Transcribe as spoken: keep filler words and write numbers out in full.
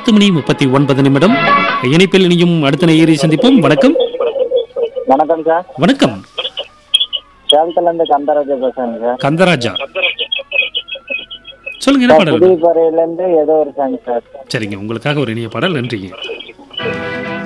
பத்து மணி முப்பத்தி ஒன்பது நிமிடம். இணைப்பில் இனியும் அடுத்த நேயரை சந்திப்போம். வணக்கம். வணக்கம் சார். வணக்கம். சேலத்துல இருந்து கந்தராஜா பேசுறேன் சார். கந்தராஜா சொல்லுங்க, என்ன சார், பாடல்? புதுப்பறையில இருந்து ஏதோ ஒரு சாங் சார். சரிங்க, உங்களுக்காக ஒரு இனிய பாடல். நன்றிங்க.